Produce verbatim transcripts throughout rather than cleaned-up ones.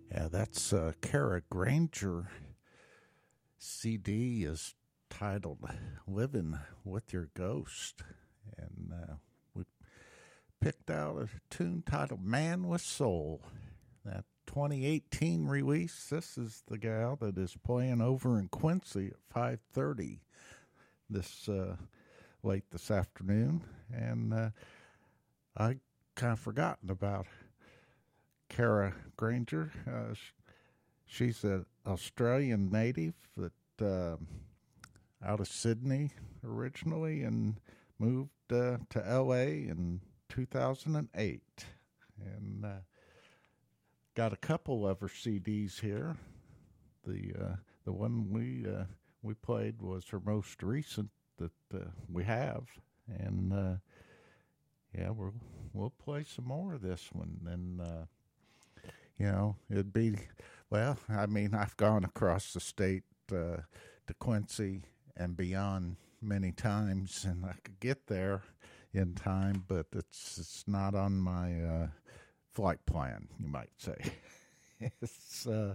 Yeah, that's uh, Kara Granger. C D is titled Living with Your Ghost. And uh, we picked out a tune titled Man with Soul. That twenty eighteen release. This is the gal that is playing over in Quincy at five thirty this uh, late this afternoon. And uh, I kind of forgotten about Kara Granger. Uh, she's an Australian native that uh, out of Sydney originally and moved uh, to L A in two thousand eight. And uh, got a couple of her C Ds here. The uh, the one we uh, we played was her most recent that uh, we have, and uh, yeah, we'll we'll play some more of this one. And uh, you know, it'd be well. I mean, I've gone across the state uh, to Quincy and beyond many times, and I could get there in time, but it's it's not on my uh, flight plan, you might say. It's uh,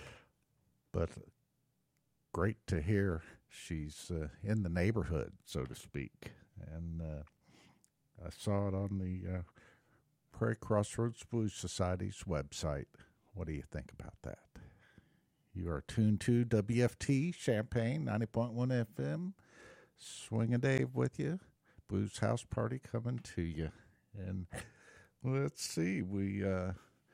but great to hear she's uh, in the neighborhood, so to speak. And uh, I saw it on the uh, Prairie Crossroads Blues Society's website. What do you think about that? You are tuned to W F T Champaign ninety point one F M. Swingin' Dave with you. Blues House Party coming to you. And let's see, we uh,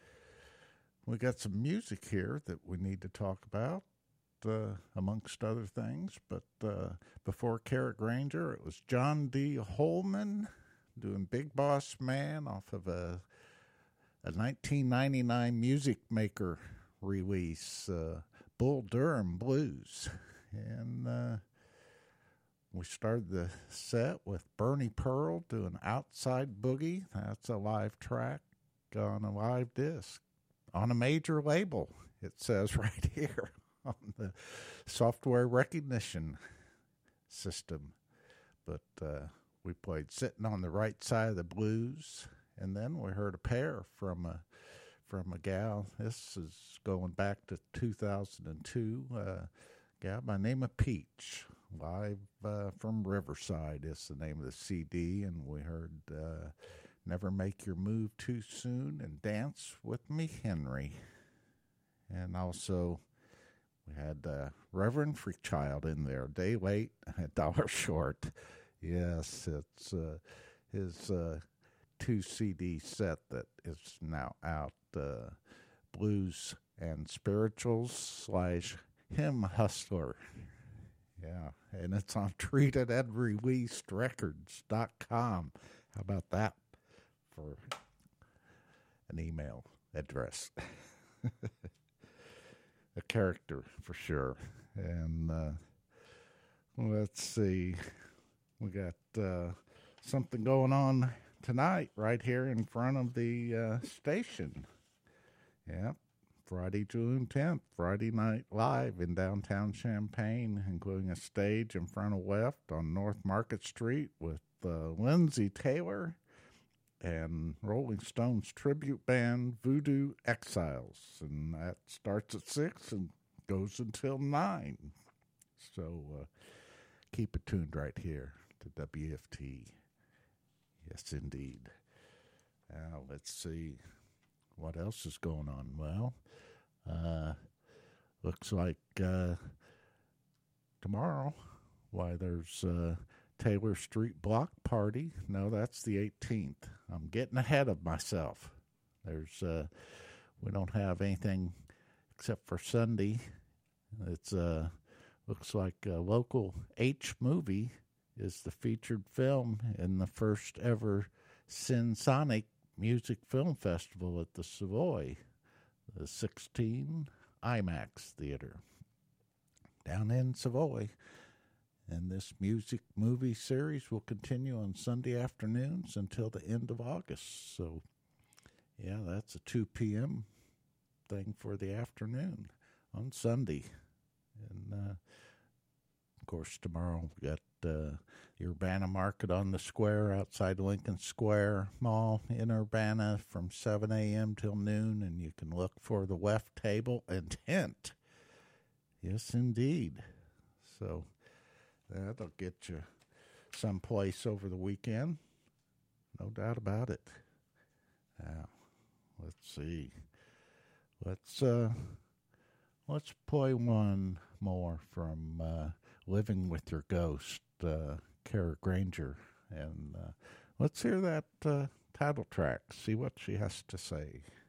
we got some music here that we need to talk about, uh, amongst other things. But uh, before Kara Granger, it was John D. Holman doing Big Boss Man off of a, a nineteen ninety-nine Music Maker release, uh, Bull Durham Blues. And uh, we started the set with Bernie Pearl doing Outside Boogie. That's a live track on a live disc on a major label, it says right here on the software recognition system. But uh, we played Sitting on the Right Side of the Blues, and then we heard a pair from a from a gal. This is going back to two thousand two. Uh, gal by the name of Peach, live uh, from Riverside is the name of the C D, and we heard uh, Never Make Your Move Too Soon and Dance With Me, Henry. And also we had uh, Reverend Freakchild in there, day late, a dollar short. Yes, it's uh, his uh, two C D set that is now out, uh, Blues and Spirituals slash Hymn Hustler. Yeah, and it's on treated and released records dot com. How about that for an email address? A character for sure. And uh, let's see, we got uh, something going on tonight right here in front of the uh, station. Yep. Friday, June tenth, Friday Night Live in downtown Champaign, including a stage in front of Left on North Market Street with uh, Lindsay Taylor and Rolling Stones tribute band Voodoo Exiles. And that starts at six and goes until nine. So uh, keep it tuned right here to W F T. Yes, indeed. Now, let's see. What else is going on? Well, uh, looks like uh, tomorrow, why, there's uh, Taylor Street Block Party. No, that's the eighteenth. I'm getting ahead of myself. There's, uh, we don't have anything except for Sunday. It's uh, looks like a local H movie is the featured film in the first ever Synsonic Music Film Festival at the Savoy, the sixteen IMAX Theater down in Savoy. And this music movie series will continue on Sunday afternoons until the end of August. So, yeah, that's a two p.m. thing for the afternoon on Sunday. And, uh, of course, tomorrow we got uh, the Urbana Market on the square outside Lincoln Square Mall in Urbana from seven a.m. till noon, and you can look for the W E F table and tent. Yes, indeed. So that'll get you someplace over the weekend. No doubt about it. Now, let's see. Let's uh, let's play one more from uh, Living with Your Ghost, uh, Kara Granger. And uh, let's hear that uh, title track, see what she has to say.